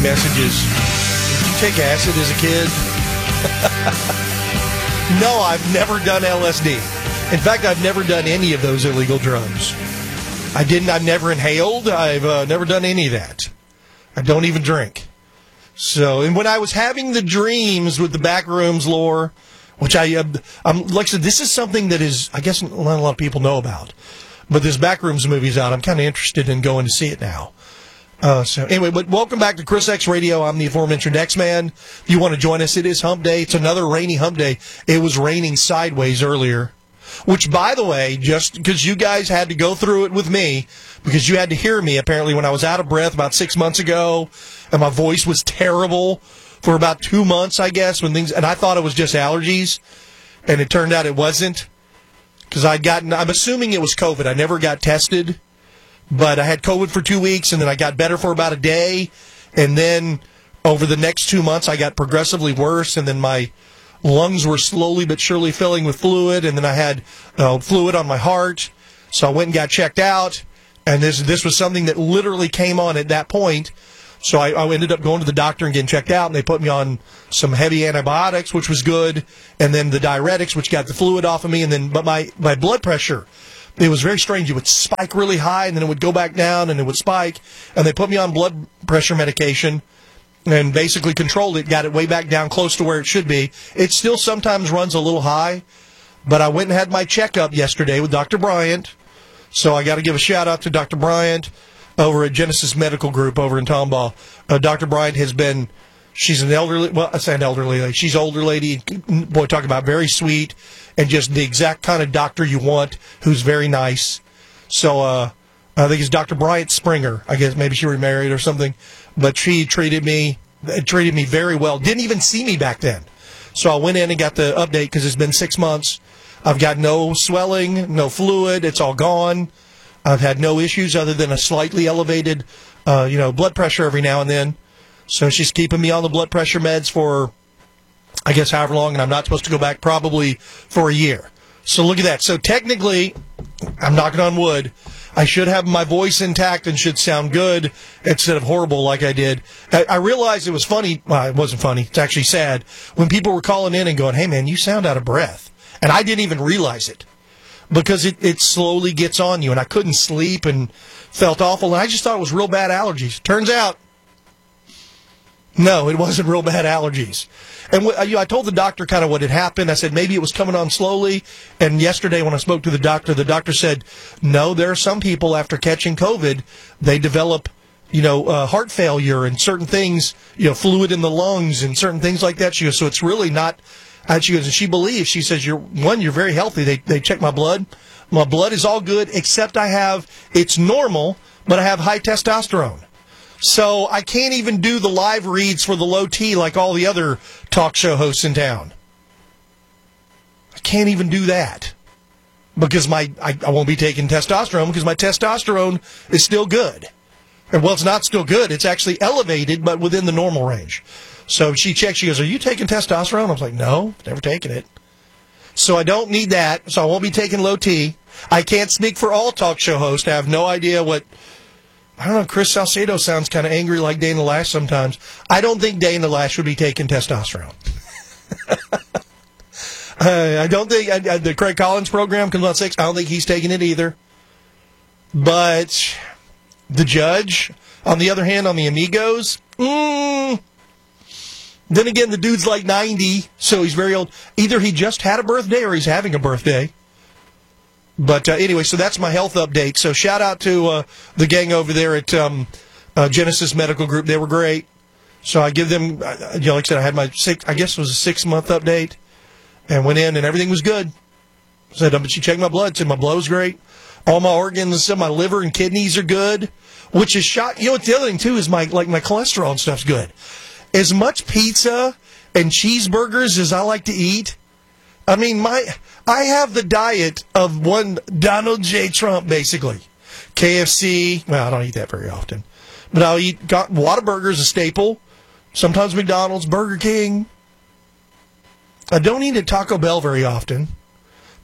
messages. Did you take acid as a kid? No, I've never done LSD. In fact, I've never done any of those illegal drugs. I've never inhaled. I've never done any of that. I don't even drink. So, and when I was having the dreams with the Backrooms lore, which like I said, this is something that is, I guess, not a lot of people know about. But this Backrooms movie's out. I'm kind of interested in going to see it now. So anyway, but welcome back to Chris X Radio. I'm the aforementioned X-Man. If you want to join us, it is hump day. It's another rainy hump day. It was raining sideways earlier, which, by the way, just because you guys had to go through it with me, because you had to hear me apparently when I was out of breath about 6 months ago, and my voice was terrible for about 2 months, I guess, and I thought it was just allergies, and it turned out it wasn't, because I'm assuming it was COVID. I never got tested, but I had COVID for 2 weeks, and then I got better for about a day, and then over the next 2 months, I got progressively worse, and then my lungs were slowly but surely filling with fluid, and then I had fluid on my heart, so I went and got checked out, and this was something that literally came on at that point. So I ended up going to the doctor and getting checked out, and they put me on some heavy antibiotics, which was good, and then the diuretics, which got the fluid off of me, but my blood pressure, it was very strange. It would spike really high, and then it would go back down, and it would spike, and they put me on blood pressure medication and basically controlled it, got it way back down close to where it should be. It still sometimes runs a little high, but I went and had my checkup yesterday with Dr. Bryant, so I got to give a shout-out to Dr. Bryant over at Genesis Medical Group over in Tomball. Dr. Bryant she's an elderly, well, I say an elderly lady, she's an older lady, boy, talk about very sweet, and just the exact kind of doctor you want, who's very nice. So, I think it's Dr. Bryant Springer. I guess maybe she remarried or something, but she treated me very well. Didn't even see me back then. So I went in and got the update because it's been 6 months. I've got no swelling, no fluid. It's all gone. I've had no issues other than a slightly elevated, blood pressure every now and then. So she's keeping me on the blood pressure meds for, I guess, however long, and I'm not supposed to go back probably for a year. So look at that. So technically, I'm knocking on wood, I should have my voice intact and should sound good instead of horrible like I did. I realized it was funny. Well, it wasn't funny. It's actually sad. When people were calling in and going, hey, man, you sound out of breath. And I didn't even realize it because it slowly gets on you. And I couldn't sleep and felt awful. And I just thought it was real bad allergies. Turns out, no, it wasn't real bad allergies. And I told the doctor kind of what had happened. I said maybe it was coming on slowly. And yesterday when I spoke to the doctor said, no, there are some people after catching COVID, they develop, heart failure and certain things, fluid in the lungs and certain things like that. She goes, so it's really not. She goes, and she believes, she says, you're very healthy. They check my blood. My blood is all good, except it's normal, but I have high testosterone. So I can't even do the live reads for the low T like all the other talk show hosts in town. I can't even do that because I won't be taking testosterone because my testosterone is still good. And well, it's not still good. It's actually elevated, but within the normal range. So she checked. She goes, are you taking testosterone? I was like, no, never taken it. So I don't need that. So I won't be taking low T. I can't speak for all talk show hosts. I have no idea what... I don't know, Chris Salcedo sounds kind of angry like Dana Lash sometimes. I don't think Dana Lash would be taking testosterone. I don't think the Craig Collins program comes on 6. I don't think he's taking it either. But the judge, on the other hand, on the Amigos, then again, the dude's like 90, so he's very old. Either he just had a birthday or he's having a birthday. But anyway, so that's my health update. So shout out to the gang over there at Genesis Medical Group. They were great. So I give them, like I said, I had my 6-month update and went in and everything was good. Said, but she checked my blood, said my blood was great. All my organs, said my liver and kidneys are good, which is shot. You know what the other thing too is my cholesterol and stuff's good. As much pizza and cheeseburgers as I like to eat, I mean, I have the diet of one Donald J. Trump, basically. KFC, well, I don't eat that very often. But I'll eat Whataburger's a staple. Sometimes McDonald's, Burger King. I don't eat at Taco Bell very often.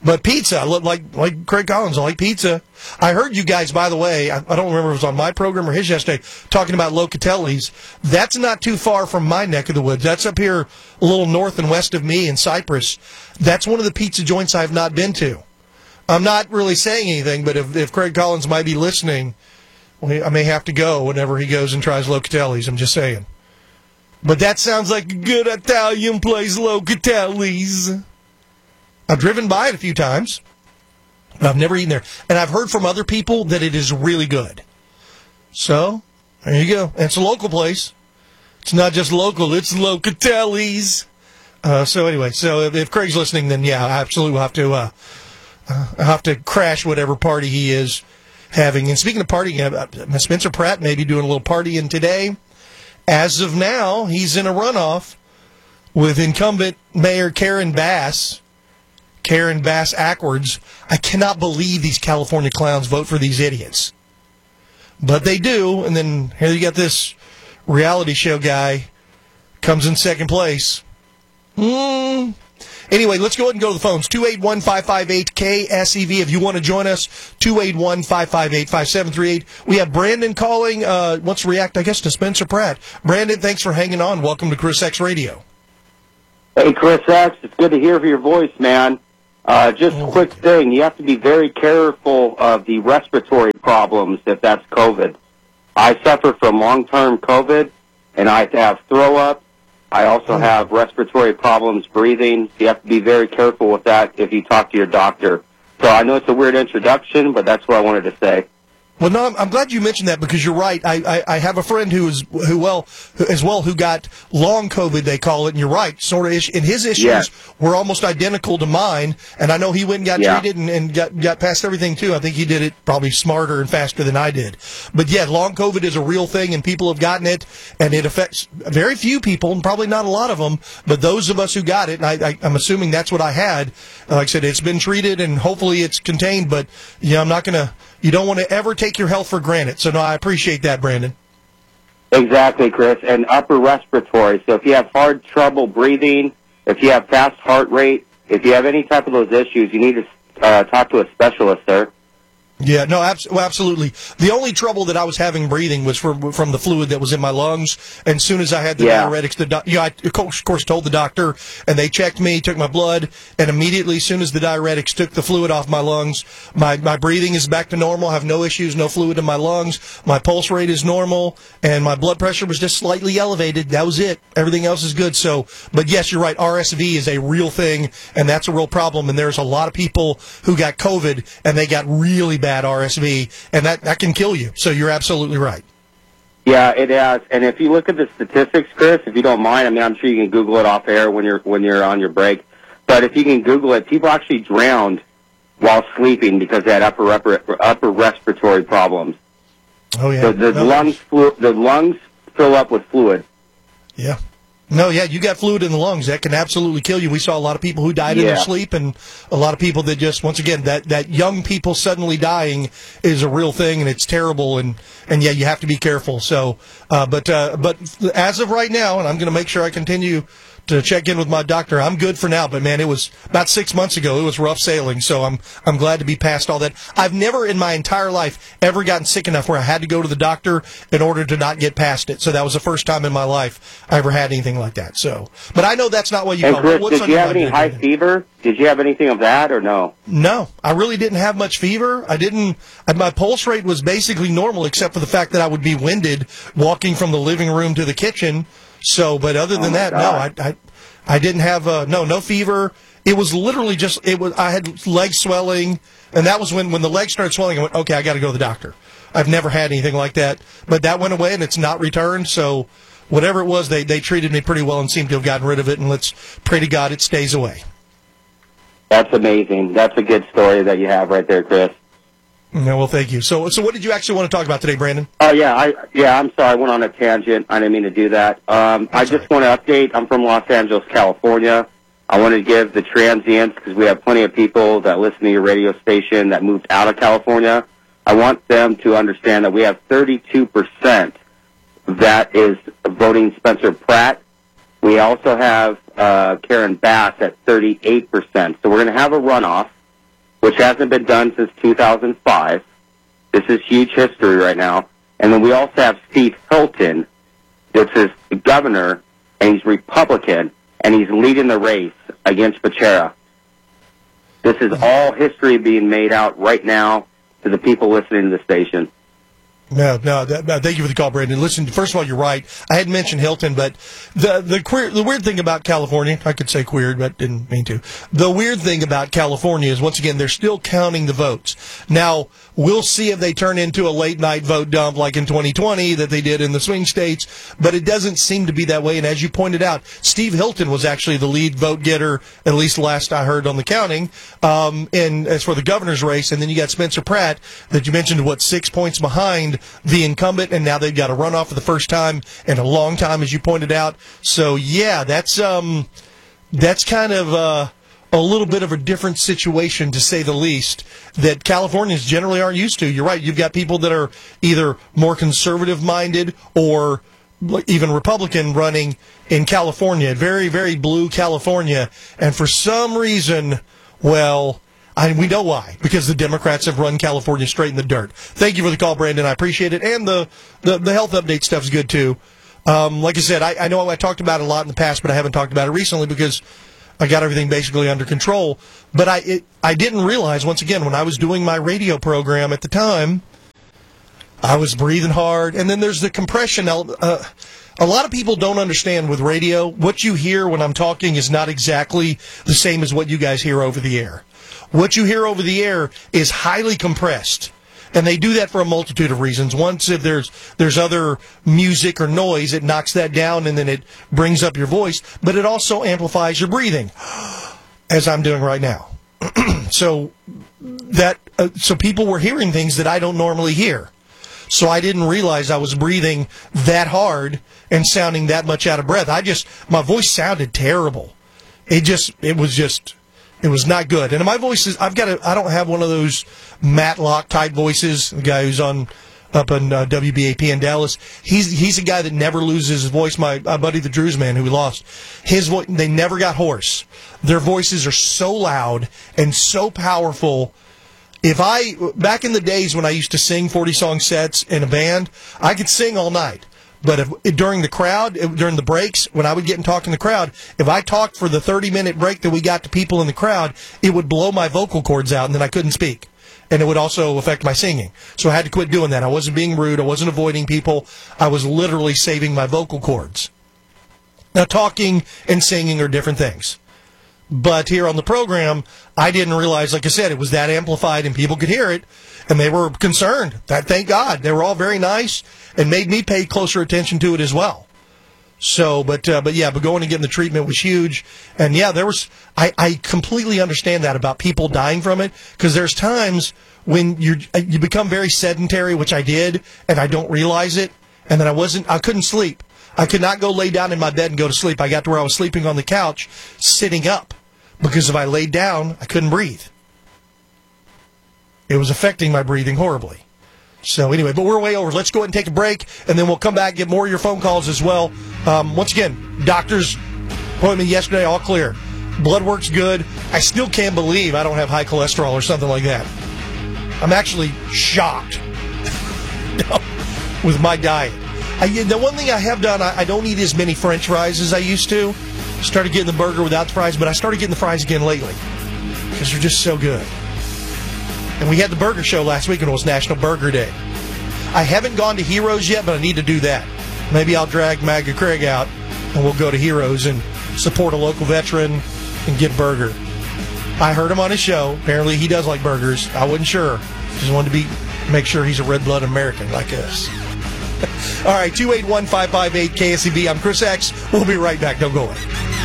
But pizza, like Craig Collins, I like pizza. I heard you guys, by the way, I don't remember if it was on my program or his yesterday, talking about Locatelli's. That's not too far from my neck of the woods. That's up here a little north and west of me in Cypress. That's one of the pizza joints I have not been to. I'm not really saying anything, but if Craig Collins might be listening, I may have to go whenever he goes and tries Locatelli's. I'm just saying. But that sounds like a good Italian place, Locatelli's. I've driven by it a few times, but I've never eaten there. And I've heard from other people that it is really good. So, there you go. And it's a local place. It's not just local, it's Locatelli's. So anyway, so if Craig's listening, then yeah, I absolutely will have to crash whatever party he is having. And speaking of partying, Spencer Pratt may be doing a little partying today. As of now, he's in a runoff with incumbent Mayor Karen Bass Ackwards. I cannot believe these California clowns vote for these idiots. But they do, and then here you got this reality show guy comes in second place. Anyway, let's go ahead and go to the phones. 281-558-KSEV. If you want to join us, 281-558-5738. We have Brandon calling, wants to react, I guess, to Spencer Pratt. Brandon, thanks for hanging on. Welcome to Chris X Radio. Hey, Chris X, it's good to hear your voice, man. Just a quick thing. You have to be very careful of the respiratory problems if that's COVID. I suffer from long-term COVID, and I have throw up. I also have respiratory problems breathing. So you have to be very careful with that if you talk to your doctor. So I know it's a weird introduction, but that's what I wanted to say. Well, no, I'm glad you mentioned that because you're right. I have a friend who got long COVID, they call it, and you're right. Sort of, and his issues were almost identical to mine. And I know he went and got treated and got past everything too. I think he did it probably smarter and faster than I did. But yeah, long COVID is a real thing, and people have gotten it, and it affects very few people, and probably not a lot of them. But those of us who got it, and I'm assuming that's what I had. Like I said, it's been treated, and hopefully it's contained. But I'm not gonna. You don't want to ever take your health for granted. So, no, I appreciate that, Brandon. Exactly, Chris. And upper respiratory. So if you have hard trouble breathing, if you have fast heart rate, if you have any type of those issues, you need to talk to a specialist, sir. Yeah, no, absolutely. The only trouble that I was having breathing was from the fluid that was in my lungs. And as soon as I had the diuretics, I of course told the doctor, and they checked me, took my blood, and immediately, as soon as the diuretics took the fluid off my lungs, my breathing is back to normal. I have no issues, no fluid in my lungs. My pulse rate is normal, and my blood pressure was just slightly elevated. That was it. Everything else is good. So, but yes, you're right. RSV is a real thing, and that's a real problem. And there's a lot of people who got COVID, and they got really bad RSV, and that can kill you. So you're absolutely right. Yeah, it has. And if you look at the statistics, Chris, if you don't mind, I mean, I'm sure you can Google it off air when you're on your break. But if you can Google it, people actually drowned while sleeping because they had upper respiratory problems. Oh yeah. So the lungs fill up with fluid. Yeah. No, yeah, you got fluid in the lungs. That can absolutely kill you. We saw a lot of people who died in their sleep, and a lot of people that just, once again, that young people suddenly dying is a real thing, and it's terrible, and yeah, you have to be careful. So, but as of right now, and I'm going to make sure I continue to check in with my doctor. I'm good for now, but man, it was about 6 months ago. It was rough sailing, so I'm glad to be past all that. I've never in my entire life ever gotten sick enough where I had to go to the doctor in order to not get past it. So that was the first time in my life I ever had anything like that. So, but I know that's not what you call it. Chris, did you have any high fever? Did you have anything of that or no? No, I really didn't have much fever. My pulse rate was basically normal except for the fact that I would be winded walking from the living room to the kitchen. So, but other than that, no, I didn't have, no fever. It was literally I had leg swelling, and that was when the legs started swelling, I went, okay, I got to go to the doctor. I've never had anything like that, but that went away and it's not returned. So whatever it was, they treated me pretty well and seemed to have gotten rid of it, and let's pray to God it stays away. That's amazing. That's a good story that you have right there, Chris. No, well, thank you. So what did you actually want to talk about today, Brandon? Oh, yeah, I'm sorry. I went on a tangent. I didn't mean to do that. I just want to update. I'm from Los Angeles, California. I want to give the transients, because we have plenty of people that listen to your radio station that moved out of California. I want them to understand that we have 32% that is voting Spencer Pratt. We also have Karen Bass at 38%. So we're going to have a runoff. which hasn't been done since 2005. This is huge history right now. And then we also have Steve Hilton. This is the governor, and he's Republican, and he's leading the race against Becerra. This is all history being made out right now to the people listening to the station. No, thank you for the call, Brandon. Listen, first of all, you're right. I hadn't mentioned Hilton, but the weird thing about California, I could say queer, but didn't mean to. The weird thing about California is, once again, they're still counting the votes. Now, we'll see if they turn into a late-night vote dump like in 2020 that they did in the swing states, but it doesn't seem to be that way. And as you pointed out, Steve Hilton was actually the lead vote getter, at least last I heard on the counting, and as for the governor's race. And then you got Spencer Pratt that you mentioned, 6 points behind the incumbent, and now they've got a runoff for the first time in a long time, as you pointed out. So yeah, that's kind of a little bit of a different situation, to say the least, that Californians generally aren't used to. You're right. You've got people that are either more conservative-minded or even Republican running in California, very, very blue California, and for some reason, well, we know why, because the Democrats have run California straight in the dirt. Thank you for the call, Brandon. I appreciate it. And the health update stuff's good, too. Like I said, I know I talked about it a lot in the past, but I haven't talked about it recently because I got everything basically under control. But I didn't realize, once again, when I was doing my radio program at the time, I was breathing hard. And then there's the compression. A lot of people don't understand with radio, what you hear when I'm talking is not exactly the same as what you guys hear over the air. What you hear over the air is highly compressed, and they do that for a multitude of reasons. Once, if there's other music or noise, it knocks that down, and then it brings up your voice, but it also amplifies your breathing, as I'm doing right now. So people were hearing things that I don't normally hear. So I didn't realize I was breathing that hard and sounding that much out of breath. My voice sounded terrible. It was not good. And my voice is, I don't have one of those Matlock type voices, the guy who's up in WBAP in Dallas. He's a guy that never loses his voice. My buddy, the Drews man, who we lost, his voice, they never got hoarse. Their voices are so loud and so powerful. Back in the days when I used to sing 40-song sets in a band, I could sing all night. But during the breaks, when I would get and talk in the crowd, if I talked for the 30-minute break that we got to people in the crowd, it would blow my vocal cords out, and then I couldn't speak. And it would also affect my singing. So I had to quit doing that. I wasn't being rude. I wasn't avoiding people. I was literally saving my vocal cords. Now, talking and singing are different things. But here on the program, I didn't realize, like I said, it was that amplified and people could hear it, and they were concerned. Thank God. They were all very nice and made me pay closer attention to it as well. So, but going and getting the treatment was huge. And yeah, I completely understand that about people dying from it, because there's times when you become very sedentary, which I did, and I don't realize it, and then I couldn't sleep. I could not go lay down in my bed and go to sleep. I got to where I was sleeping on the couch, sitting up, because if I laid down, I couldn't breathe. It was affecting my breathing horribly. So anyway, but we're way over. Let's go ahead and take a break, and then we'll come back and get more of your phone calls as well. Once again, doctor's appointment yesterday, all clear. Blood work's good. I still can't believe I don't have high cholesterol or something like that. I'm actually shocked with my diet. The one thing I have done, I don't eat as many French fries as I used to. Started getting the burger without the fries, but I started getting the fries again lately because they're just so good. And we had the burger show last week, and it was National Burger Day. I haven't gone to Heroes yet, but I need to do that. Maybe I'll drag Maggie Craig out, and we'll go to Heroes and support a local veteran and get a burger. I heard him on his show. Apparently, he does like burgers. I wasn't sure. Just wanted to make sure he's a red-blooded American like us. All right, 281-558-KSEB. I'm Chris X. We'll be right back. Don't go away.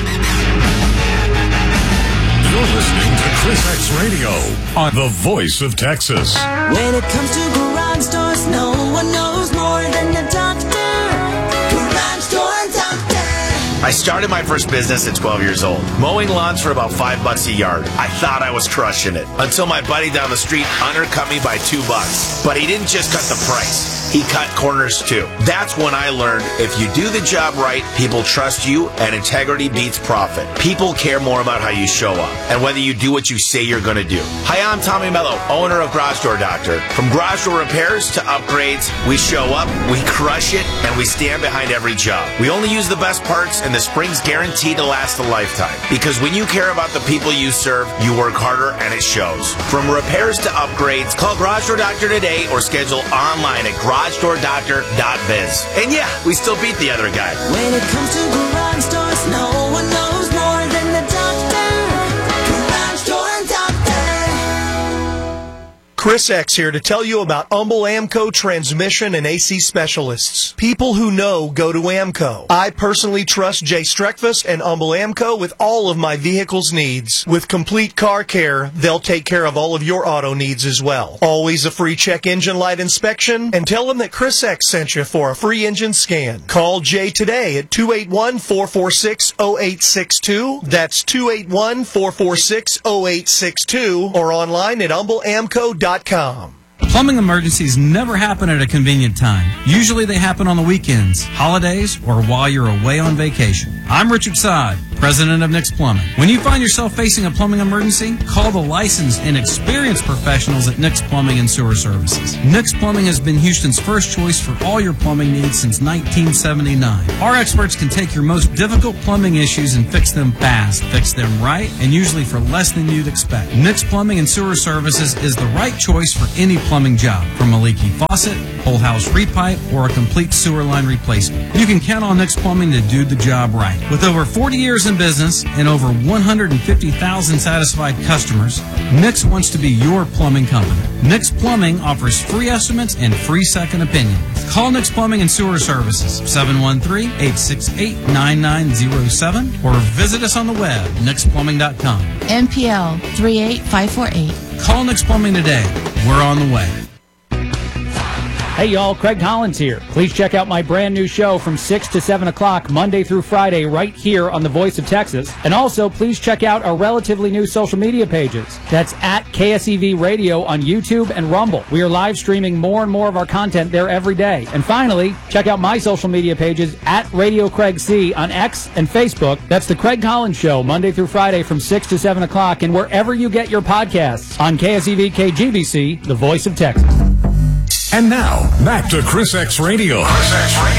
You're listening to Chris X Radio on the Voice of Texas. When it comes to garage doors, no one knows more than the doctor. Garage Door Doctor. I started my first business at 12 years old, mowing lawns for about $5 a yard. I thought I was crushing it until my buddy down the street undercut me by $2. But he didn't just cut the price. he cut corners too. That's when I learned if you do the job right, people trust you, and integrity beats profit. People care more about how you show up and whether you do what you say you're going to do. Hi, I'm Tommy Mello, owner of Garage Door Doctor. From garage door repairs to upgrades, we show up, we crush it, and we stand behind every job. We only use the best parts, and the spring's guaranteed to last a lifetime. Because when you care about the people you serve, you work harder, and it shows. From repairs to upgrades, call Garage Door Doctor today or schedule online at garagedoordoctor.biz. And yeah, we still beat the other guy. When it comes to garage doors, no one knows more than the doctor. Garage Door Doctor. Chris X here to tell you about Humble Amco Transmission and AC Specialists. People who know go to Amco. I personally trust Jay Streckfuss and Humble Amco with all of my vehicle's needs. With complete car care, they'll take care of all of your auto needs as well. Always a free check engine light inspection, and tell them that Chris X sent you for a free engine scan. Call Jay today at 281-446-0862. That's 281-446-0862 or online at humbleamco.com. Plumbing emergencies never happen at a convenient time. Usually they happen on the weekends, holidays, or while you're away on vacation. I'm Richard Sod, president of Nick's Plumbing. When you find yourself facing a plumbing emergency, call the licensed and experienced professionals at Nick's Plumbing and Sewer Services. Nick's Plumbing has been Houston's first choice for all your plumbing needs since 1979. Our experts can take your most difficult plumbing issues and fix them fast, fix them right, and usually for less than you'd expect. Nick's Plumbing and Sewer Services is the right choice for any plumbing job, from a leaky faucet, whole house repipe, or a complete sewer line replacement. You can count on Nick's Plumbing to do the job right. With over 40 years in business and over 150,000 satisfied customers, Nick's wants to be your plumbing company. Nick's Plumbing offers free estimates and free second opinions. Call Nick's Plumbing and Sewer Services, 713-868-9907, or visit us on the web, nicksplumbing.com. NPL 38548. Call Nick's Plumbing today. We're on the way. Hey y'all, Craig Collins here. Please check out my brand new show from 6 to 7 o'clock Monday through Friday right here on The Voice of Texas. And also, please check out our relatively new social media pages. That's at KSEV Radio on YouTube and Rumble. We are live streaming more and more of our content there every day. And finally, check out my social media pages at Radio Craig C on X and Facebook. That's The Craig Collins Show, Monday through Friday from 6 to 7 o'clock and wherever you get your podcasts on KSEV KGBC, The Voice of Texas. And now, back to Chris X Radio.